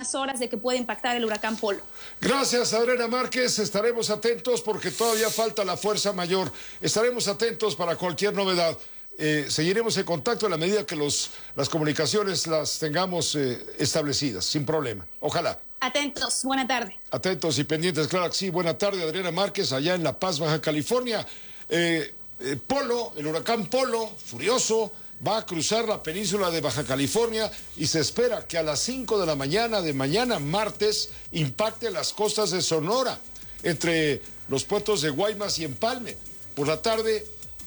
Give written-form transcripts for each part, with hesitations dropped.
últimas horas de que puede impactar el huracán Polo. Gracias, Adriana Márquez. Estaremos atentos porque todavía falta la fuerza mayor. Estaremos atentos para cualquier novedad. Seguiremos en contacto en la medida que las comunicaciones las tengamos establecidas, sin problema. Ojalá. Atentos, buena tarde. Atentos y pendientes, claro que sí. Buena tarde, Adriana Márquez, allá en La Paz, Baja California. Polo, el huracán Polo, furioso, va a cruzar la península de Baja California y se espera que a las 5 de la mañana de mañana, martes, impacte las costas de Sonora, entre los puertos de Guaymas y Empalme. Por la tarde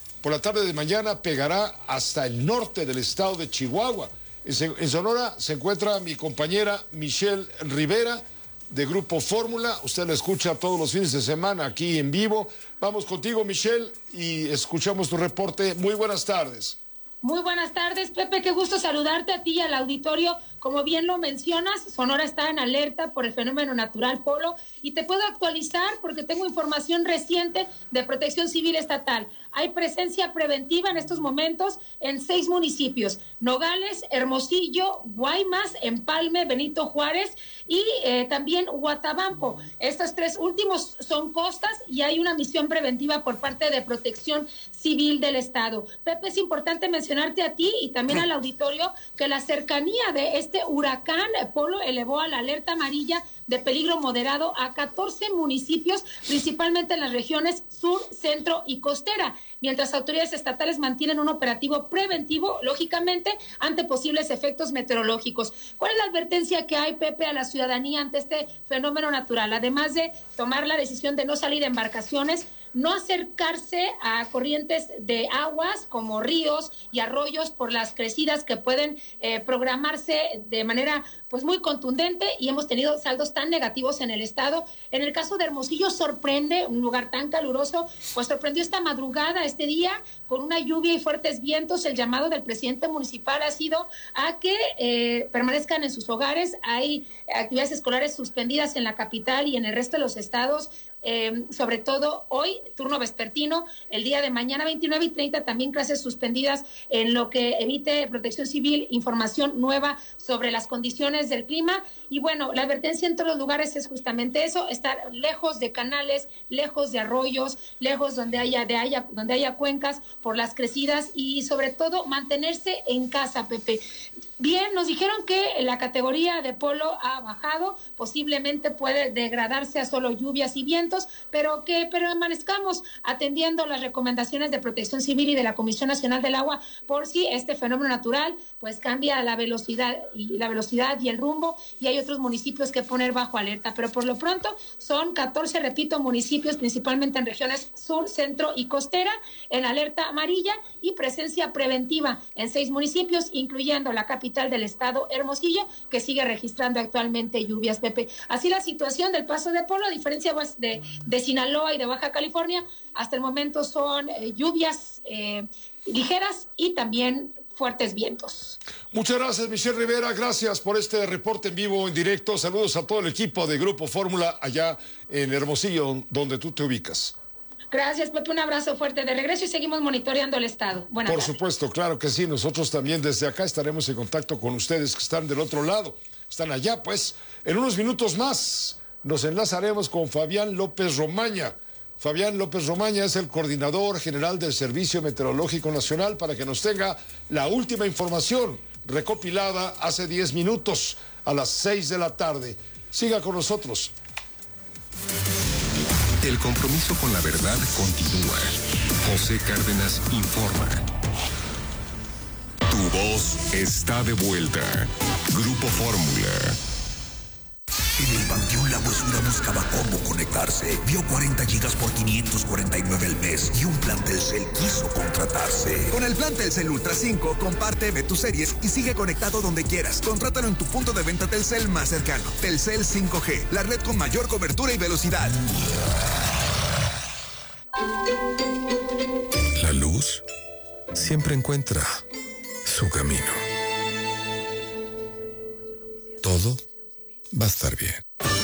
de mañana pegará hasta el norte del estado de Chihuahua. En Sonora se encuentra mi compañera Michelle Rivera, de Grupo Fórmula. Usted la escucha todos los fines de semana aquí en vivo. Vamos contigo, Michelle, y escuchamos tu reporte. Muy buenas tardes. Muy buenas tardes, Pepe, qué gusto saludarte a ti y al auditorio. Como bien lo mencionas, Sonora está en alerta por el fenómeno natural Polo y te puedo actualizar porque tengo información reciente de Protección Civil Estatal. Hay presencia preventiva en estos momentos en 6 municipios: Nogales, Hermosillo, Guaymas, Empalme, Benito Juárez y también Huatabampo. Estos 3 últimos son costas y hay una misión preventiva por parte de Protección Civil del Estado. Pepe, es importante mencionarte a ti y también al auditorio que la cercanía de este huracán Polo elevó a la alerta amarilla de peligro moderado a 14 municipios, principalmente en las regiones sur, centro y costera, mientras autoridades estatales mantienen un operativo preventivo, lógicamente, ante posibles efectos meteorológicos. ¿Cuál es la advertencia que hay, Pepe, a la ciudadanía ante este fenómeno natural? Además de tomar la decisión de no salir en embarcaciones, no acercarse a corrientes de aguas como ríos y arroyos por las crecidas que pueden programarse de manera pues muy contundente, y hemos tenido saldos tan negativos en el estado. En el caso de Hermosillo sorprende, un lugar tan caluroso, pues sorprendió esta madrugada, este día, con una lluvia y fuertes vientos. El llamado del presidente municipal ha sido a que permanezcan en sus hogares. Hay actividades escolares suspendidas en la capital y en el resto de los estados. Sobre todo hoy, turno vespertino, el día de mañana 29 y 30 también clases suspendidas, en lo que emite Protección Civil información nueva sobre las condiciones del clima. Y bueno, la advertencia en todos los lugares es justamente eso: estar lejos de canales, lejos de arroyos, lejos donde haya cuencas por las crecidas, y sobre todo mantenerse en casa, Pepe. Bien, nos dijeron que la categoría de Polo ha bajado, posiblemente puede degradarse a solo lluvias y vientos, pero que permanezcamos atendiendo las recomendaciones de Protección Civil y de la Comisión Nacional del Agua por si este fenómeno natural pues cambia la velocidad y el rumbo, y hay otros municipios que poner bajo alerta. Pero por lo pronto son 14, repito, municipios, principalmente en regiones sur, centro y costera, en alerta amarilla, y presencia preventiva en 6 municipios, incluyendo la capital del estado, Hermosillo, que sigue registrando actualmente lluvias, Pepe. Así la situación del paso de Polo, a diferencia de Sinaloa y de Baja California, hasta el momento son lluvias ligeras y también fuertes vientos. Muchas gracias, Michelle Rivera. Gracias por este reporte en vivo, en directo. Saludos a todo el equipo de Grupo Fórmula allá en Hermosillo, donde tú te ubicas. Gracias, Pepe, un abrazo fuerte de regreso y seguimos monitoreando el estado. Buenas tardes. Por supuesto, claro que sí. Nosotros también desde acá estaremos en contacto con ustedes que están del otro lado. Están allá, pues. En unos minutos más nos enlazaremos con Fabián López Romaña. Fabián López Romaña es el coordinador general del Servicio Meteorológico Nacional, para que nos tenga la última información recopilada hace 10 minutos a las 6 de la tarde. Siga con nosotros. El compromiso con la verdad continúa. José Cárdenas informa. Tu voz está de vuelta. Grupo Fórmula. En el Panteón La Huesura buscaba cómo conectarse. Vio 40 gigas por 549 al mes y un plan Telcel quiso contratarse. Con el plan Telcel Ultra 5, comparte, ve tus series y sigue conectado donde quieras. Contrátalo en tu punto de venta Telcel más cercano. Telcel 5G, la red con mayor cobertura y velocidad. La luz siempre encuentra su camino. Todo va a estar bien.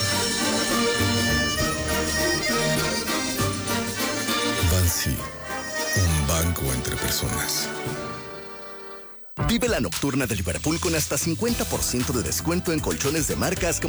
Bansi, un banco entre personas. Vive la nocturna de Liverpool con hasta 50% de descuento en colchones de marcas como